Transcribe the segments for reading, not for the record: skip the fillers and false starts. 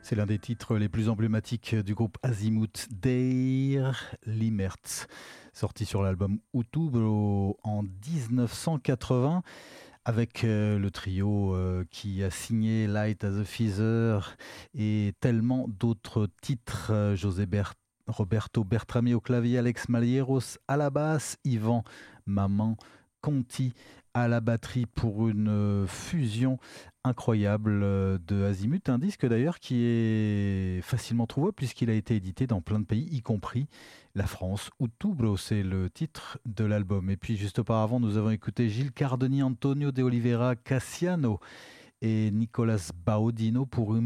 C'est l'un des titres les plus emblématiques du groupe Azimuth, Der Limmertz, sorti sur l'album Outubro en 1980, avec le trio qui a signé Light as a Feather et tellement d'autres titres. Roberto Bertrami au clavier, Alex Malieros à la basse, Yvan Maman Conti à la batterie pour une fusion incroyable de Azimuth, un disque d'ailleurs qui est facilement trouvable puisqu'il a été édité dans plein de pays, y compris la France. Outubro, c'est le titre de l'album. Et puis juste auparavant, nous avons écouté Gilles Cardoni, Antonio de Oliveira, Cassiano et Nicolas Baudino pour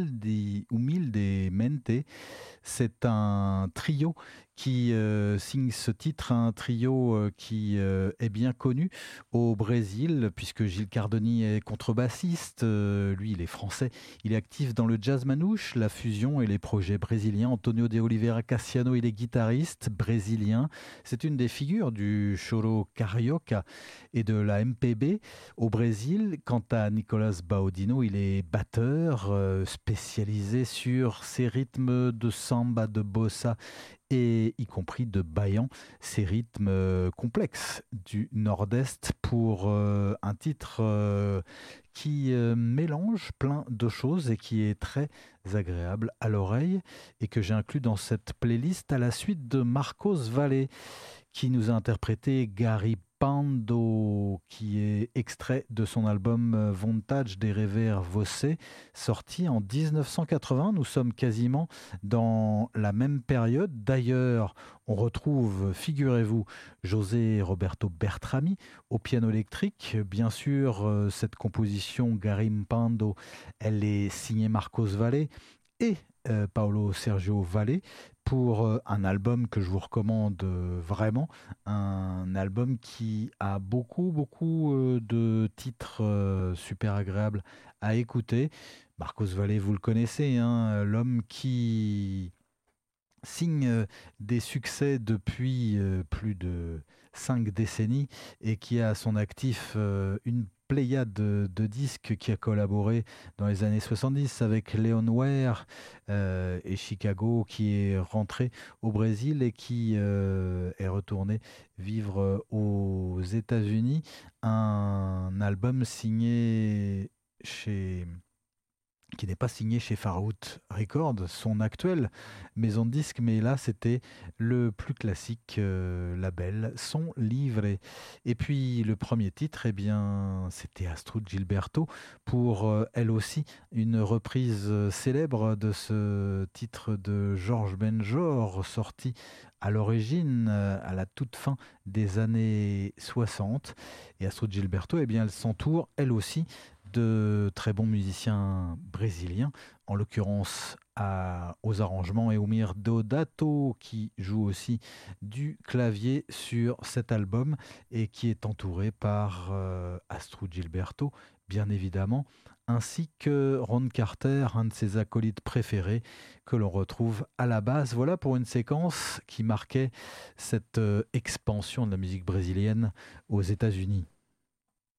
Humilde Mente. C'est un trio qui signe ce titre, un trio qui est bien connu au Brésil, puisque Gilles Cardoni est contrebassiste, lui il est français, il est actif dans le jazz manouche, la fusion et les projets brésiliens. Antonio de Oliveira Cassiano, il est guitariste brésilien, c'est une des figures du choro carioca et de la MPB au Brésil. Quant à Nicolas Baudino, il est batteur spécialisé sur ces rythmes de samba, de bossa et y compris de bayan, ces rythmes complexes du Nord-Est pour un titre qui mélange plein de choses et qui est très agréable à l'oreille et que j'ai inclus dans cette playlist à la suite de Marcos Valle qui nous a interprété Gary Pando, qui est extrait de son album Vontade de Rever Você, sorti en 1980. Nous sommes quasiment dans la même période. D'ailleurs, on retrouve, figurez-vous, José Roberto Bertrami au piano électrique. Bien sûr, cette composition Pando, elle est signée Marcos Valle et Paolo Sergio Valle pour un album que je vous recommande vraiment, un album qui a beaucoup de titres super agréables à écouter. Marcos Valle, vous le connaissez, hein, l'homme qui signe des succès depuis plus de 5 décennies et qui a à son actif une pléiade de disques, qui a collaboré dans les années 70 avec Leon Ware et Chicago, qui est rentré au Brésil et qui est retourné vivre aux États-Unis. Un album signé chez qui n'est pas signé chez Farout Records, son actuelle maison de disques, mais là c'était le plus classique label, Son Livre. Et puis le premier titre, eh bien, c'était Astrud Gilberto pour elle aussi une reprise célèbre de ce titre de Georges Benjor, sorti à l'origine, à la toute fin des années 60. Et Astrud Gilberto, eh bien, elle s'entoure elle aussi de très bons musiciens brésiliens, en l'occurrence aux arrangements Eumir Deodato, qui joue aussi du clavier sur cet album et qui est entouré par Astrud Gilberto, bien évidemment, ainsi que Ron Carter, un de ses acolytes préférés que l'on retrouve à la basse. Voilà pour une séquence qui marquait cette expansion de la musique brésilienne aux États-Unis.